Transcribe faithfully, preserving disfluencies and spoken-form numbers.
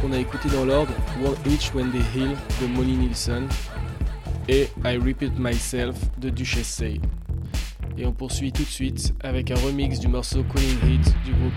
on a écouté dans l'ordre One Inch When They Heal de Molly Nielsen et I Repeat Myself de Duchess Say. Et on poursuit tout de suite avec un remix du morceau Calling Heat du groupe